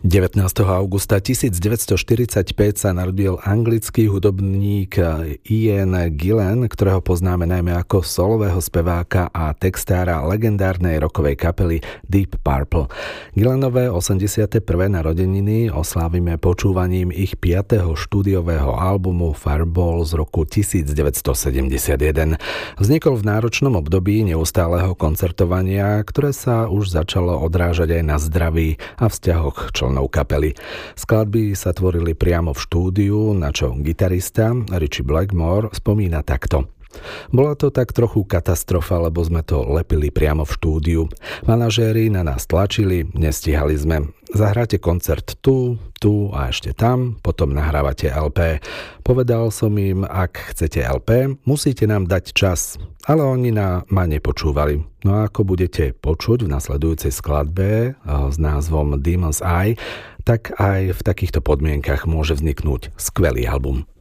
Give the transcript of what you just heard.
19. augusta 1945 sa narodil anglický hudobník Ian Gillan, ktorého poznáme najmä ako solového speváka a textára legendárnej rockovej kapely Deep Purple. Gillanové 81. narodeniny oslávime počúvaním ich 5. štúdiového albumu Fireball z roku 1971. Vznikol v náročnom období neustáleho koncertovania, ktoré sa už začalo odrážať aj na zdraví a vzťahoch členov kapely. Skladby sa tvorili priamo v štúdiu, na čo gitarista Ritchie Blackmore spomína takto. Bola to tak trochu katastrofa, lebo sme to lepili priamo v štúdiu. Manažéri na nás tlačili, nestíhali sme. Zahráte koncert tu a ešte tam, potom nahrávate LP. Povedal som im, ak chcete LP, musíte nám dať čas. Ale oni ma nepočúvali. No a ako budete počuť v nasledujúcej skladbe s názvom Demon's Eye, tak aj v takýchto podmienkach môže vzniknúť skvelý album.